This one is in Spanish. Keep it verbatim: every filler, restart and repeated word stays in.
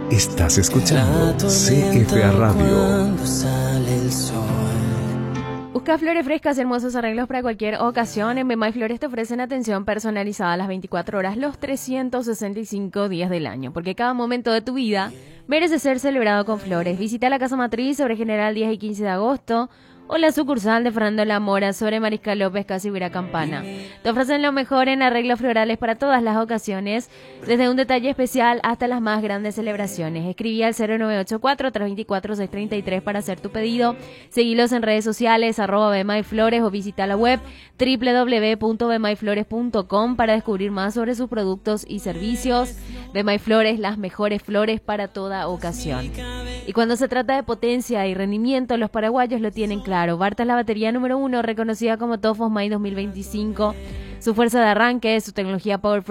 Estás escuchando C F A Radio. Busca flores frescas, hermosos arreglos para cualquier ocasión. En Bemay Flores te ofrecen atención personalizada a las veinticuatro horas, los trescientos sesenta y cinco días del año, porque cada momento de tu vida merece ser celebrado con flores. Visita la Casa Matriz sobre General diez y quince de agosto o la sucursal de Fernando La Mora sobre Mariscal López, casi Huira Campana. Te ofrecen lo mejor en arreglos florales para todas las ocasiones, desde un detalle especial hasta las más grandes celebraciones. Escribí al cero nueve ocho cuatro, tres dos cuatro, seis tres tres para hacer tu pedido. Seguilos en redes sociales, arroba Bemayflores, o visita la web doble u doble u doble u punto bemayflores punto com para descubrir más sobre sus productos y servicios. Bemayflores, las mejores flores para toda ocasión. Y cuando se trata de potencia y rendimiento, los paraguayos lo tienen claro. Barta es la batería número uno, reconocida como Tofos May dos mil veinticinco. Su fuerza de arranque, su tecnología Power